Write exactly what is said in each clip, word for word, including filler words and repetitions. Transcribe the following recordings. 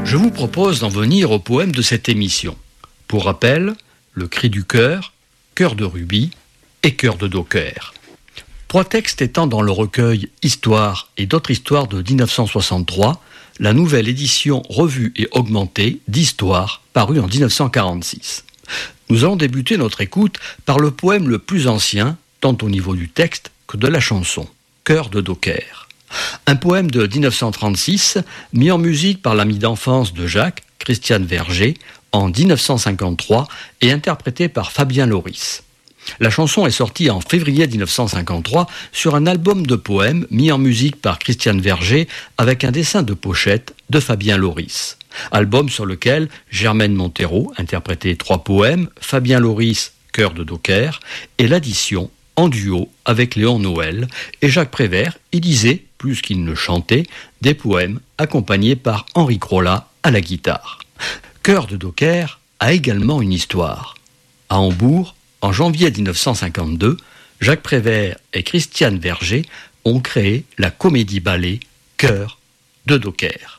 Je vous propose d'en venir au poème de cette émission. Pour rappel, Le cri du cœur, Cœur de rubis et Cœur de docker. Trois textes étant dans le recueil Histoire et d'autres histoires de dix-neuf cent soixante-trois, la nouvelle édition revue et augmentée d'Histoire parue en dix-neuf cent quarante-six. Nous allons débuter notre écoute par le poème le plus ancien, tant au niveau du texte que de la chanson, Cœur de docker. Un poème de dix-neuf cent trente-six, mis en musique par l'ami d'enfance de Jacques, Christiane Verger, en dix-neuf cent cinquante-trois et interprété par Fabien Loris. La chanson est sortie en février dix-neuf cent cinquante-trois sur un album de poèmes mis en musique par Christiane Verger avec un dessin de pochette de Fabien Loris. Album sur lequel Germaine Montero interprétait trois poèmes, Fabien Loris, Cœur de docker, et l'addition en duo avec Léon Noël, et Jacques Prévert y disait, plus qu'il ne chantait, des poèmes accompagnés par Henri Crolla à la guitare. Cœur de docker a également une histoire. À Hambourg, en janvier dix-neuf cent cinquante-deux, Jacques Prévert et Christiane Verger ont créé la comédie-ballet Cœur de docker.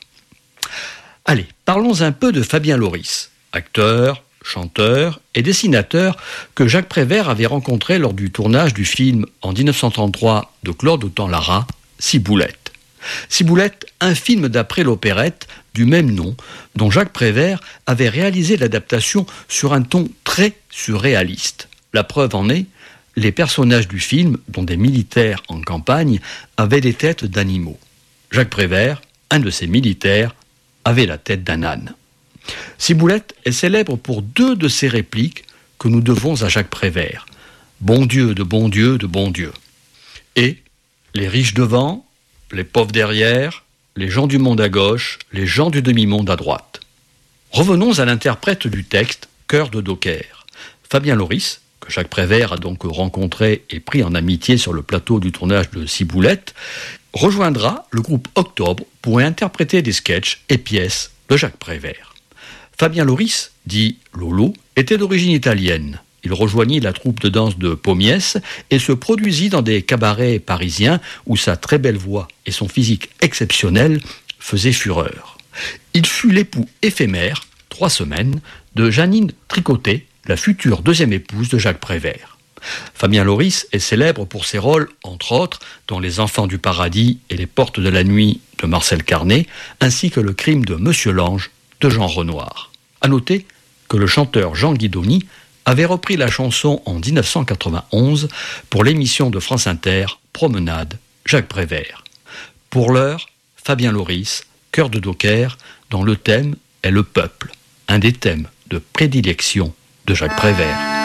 Allez, parlons un peu de Fabien Loris, acteur, chanteur et dessinateur que Jacques Prévert avait rencontré lors du tournage du film en dix-neuf cent trente-trois de Claude Autant-Lara, Ciboulette. Ciboulette, un film d'après l'opérette du même nom, dont Jacques Prévert avait réalisé l'adaptation sur un ton très surréaliste. La preuve en est, les personnages du film, dont des militaires en campagne, avaient des têtes d'animaux. Jacques Prévert, un de ces militaires, avait la tête d'un âne. Ciboulette est célèbre pour deux de ses répliques que nous devons à Jacques Prévert. Bon Dieu de bon Dieu de bon Dieu. Et les riches devant, les pauvres derrière, les gens du monde à gauche, les gens du demi-monde à droite. Revenons à l'interprète du texte, Cœur de docker. Fabien Loris, que Jacques Prévert a donc rencontré et pris en amitié sur le plateau du tournage de Ciboulette, rejoindra le groupe Octobre pour interpréter des sketchs et pièces de Jacques Prévert. Fabien Loris, dit Lolo, était d'origine italienne. Il rejoignit la troupe de danse de Pommiès et se produisit dans des cabarets parisiens où sa très belle voix et son physique exceptionnel faisaient fureur. Il fut l'époux éphémère, trois semaines, de Jeannine Tricotet, la future deuxième épouse de Jacques Prévert. Fabien Loris est célèbre pour ses rôles, entre autres, dans Les Enfants du Paradis et Les Portes de la Nuit de Marcel Carné, ainsi que Le Crime de Monsieur Lange de Jean Renoir. À noter que le chanteur Jean Guidoni avait repris la chanson en dix-neuf cent quatre-vingt-onze pour l'émission de France Inter Promenade Jacques Prévert. Pour l'heure, Fabien Loris, Cœur de docker, dont le thème est le peuple, un des thèmes de prédilection de Jacques Prévert.